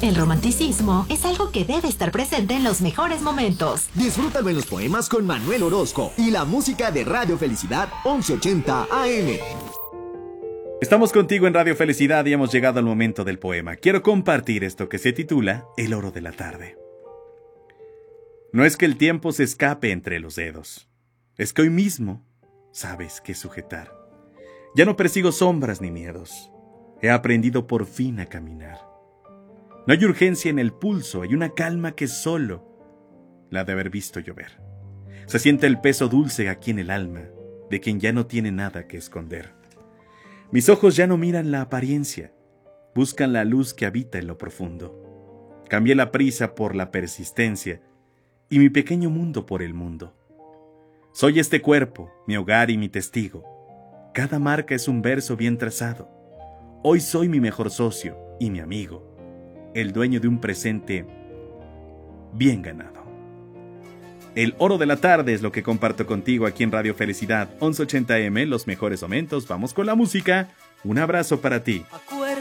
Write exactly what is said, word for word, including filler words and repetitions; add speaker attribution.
Speaker 1: El romanticismo es algo que debe estar presente en los mejores momentos.
Speaker 2: Disfrútalo en los poemas con Manuel Orozco y la música de Radio Felicidad once ochenta A M.
Speaker 3: Estamos contigo en Radio Felicidad y hemos llegado al momento del poema. Quiero compartir esto que se titula El oro de la tarde. No es que el tiempo se escape entre los dedos, es que hoy mismo sabes qué sujetar. Ya no persigo sombras ni miedos, he aprendido por fin a caminar. No hay urgencia en el pulso, hay una calma que solo la de haber visto llover. Se siente el peso dulce aquí en el alma de quien ya no tiene nada que esconder. Mis ojos ya no miran la apariencia, buscan la luz que habita en lo profundo. Cambié la prisa por la persistencia y mi pequeño mundo por el mundo. Soy este cuerpo, mi hogar y mi testigo. Cada marca es un verso bien trazado. Hoy soy mi mejor socio y mi amigo, el dueño de un presente bien ganado. El oro de la tarde es lo que comparto contigo aquí en Radio Felicidad once ochenta A M, los mejores momentos. Vamos con la música. Un abrazo para ti.